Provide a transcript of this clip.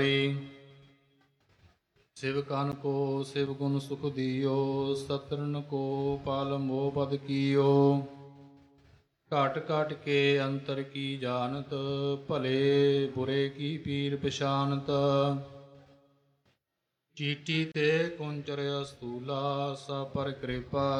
ਸਿਵਕਨ ਕੋ ਸਿਵ ਗੁਣ ਸੁਖ ਦਿਓ, ਸਤਰਨ ਕੋ ਪਾਲ ਮੋਹ ਪਦ ਕੀਓ। ਘਟ ਘਟ ਕੇ ਅੰਤਰ ਕੀ ਜਾਣਤ, ਭਲੇ ਬੁਰੇ ਕੀ ਪੀਰ ਪਛਾਨਤ। ਚੀਟੀ ਤੇ ਕੁੰਚਰ ਅਸਤੂਲਾ, ਸਭ ਪਰ ਕਿਰਪਾ